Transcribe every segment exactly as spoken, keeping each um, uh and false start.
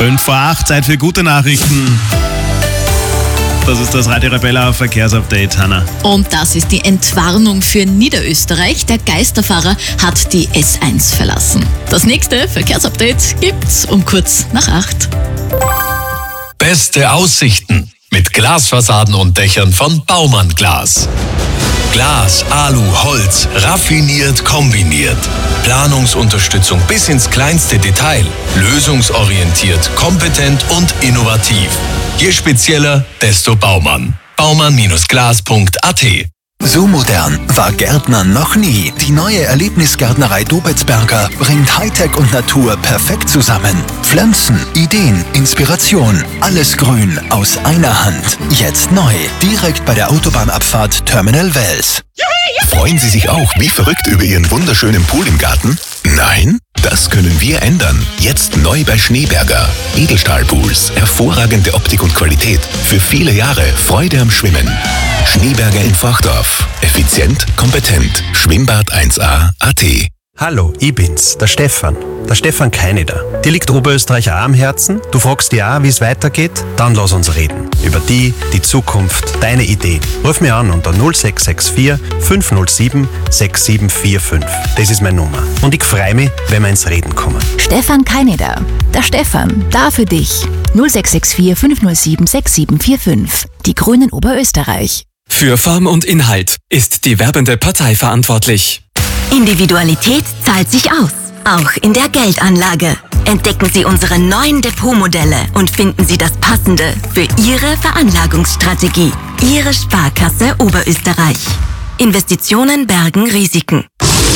fünf vor acht, Zeit für gute Nachrichten. Das ist das Radio Arabella Verkehrsupdate, Hanna. Und das ist die Entwarnung für Niederösterreich. Der Geisterfahrer hat die S eins verlassen. Das nächste Verkehrsupdate gibt's um kurz nach acht. Beste Aussichten mit Glasfassaden und Dächern von Baumann Glas. Glas, Alu, Holz, raffiniert kombiniert. Planungsunterstützung bis ins kleinste Detail. Lösungsorientiert, kompetent und innovativ. Je spezieller, desto Baumann. baumann Glas punkt a t. So modern war Gärtnern noch nie. Die neue Erlebnisgärtnerei Dobetzberger bringt Hightech und Natur perfekt zusammen. Pflanzen, Ideen, Inspiration, alles grün aus einer Hand. Jetzt neu, direkt bei der Autobahnabfahrt Terminal Wels. Freuen Sie sich auch wie verrückt über Ihren wunderschönen Pool im Garten? Nein? Das können wir ändern. Jetzt neu bei Schneeberger. Edelstahlpools, hervorragende Optik und Qualität. Für viele Jahre Freude am Schwimmen. Schneeberger in Fachdorf. Effizient, kompetent. Schwimmbad eins a punkt a t. Hallo, ich bin's, der Stefan. Der Stefan Keineder. Dir liegt Oberösterreich auch am Herzen? Du fragst dich auch, wie es weitergeht? Dann lass uns reden. Über die, die Zukunft, deine Ideen. Ruf mich an unter null sechs sechs vier fünf null sieben sechs sieben vier fünf. Das ist meine Nummer. Und ich freue mich, wenn wir ins Reden kommen. Stefan Keineder. Der Stefan, da für dich. null sechs sechs vier fünf null sieben sechs sieben vier fünf. Die Grünen Oberösterreich. Für Form und Inhalt ist die werbende Partei verantwortlich. Individualität zahlt sich aus, auch in der Geldanlage. Entdecken Sie unsere neuen Depotmodelle und finden Sie das Passende für Ihre Veranlagungsstrategie. Ihre Sparkasse Oberösterreich. Investitionen bergen Risiken.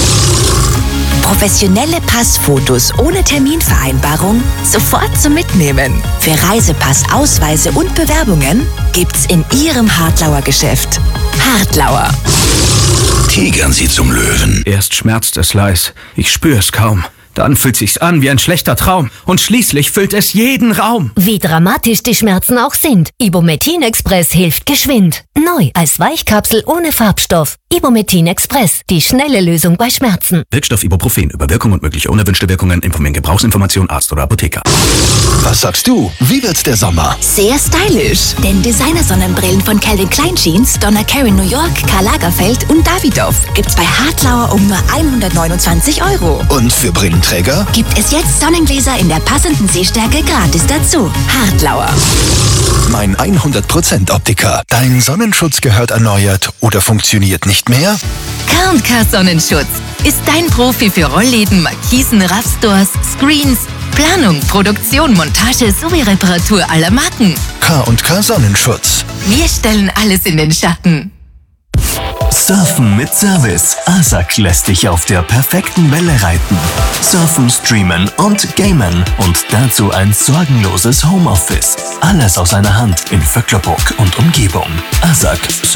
Professionelle Passfotos ohne Terminvereinbarung sofort zum Mitnehmen. Für Reisepass, Ausweise und Bewerbungen gibt's in Ihrem Hartlauer Geschäft. Hartlauer. Tigern Sie zum Löwen. Erst schmerzt es leis, ich spür's kaum. Dann fühlt sich's an wie ein schlechter Traum und schließlich füllt es jeden Raum. Wie dramatisch die Schmerzen auch sind, Ibumetin Express hilft geschwind. Neu als Weichkapsel ohne Farbstoff. Ibumetin Express, die schnelle Lösung bei Schmerzen. Wirkstoff Ibuprofen. Über Wirkung und mögliche unerwünschte Wirkungen informieren Gebrauchsinformation Arzt oder Apotheker. Was sagst du? Wie wird's der Sommer? Sehr stylisch, denn Designer-Sonnenbrillen von Calvin Klein Jeans, Donna Karan New York, Karl Lagerfeld und Davidoff gibt's bei Hartlauer um nur hundertneunundzwanzig Euro. Und für Brillenträger? Gibt es jetzt Sonnengläser in der passenden Sehstärke gratis dazu. Hartlauer. Mein hundert Prozent Optiker. Dein Sonnenschutz gehört erneuert oder funktioniert nicht mehr? K und K Sonnenschutz ist dein Profi für Rollläden, Markisen, Raffstores, Screens, Planung, Produktion, Montage sowie Reparatur aller Marken. K und K Sonnenschutz. Wir stellen alles in den Schatten. Surfen mit Service. ASAC lässt dich auf der perfekten Welle reiten. Surfen, streamen und gamen. Und dazu ein sorgenloses Homeoffice. Alles aus einer Hand in Vöcklerbruck und Umgebung. ASAC.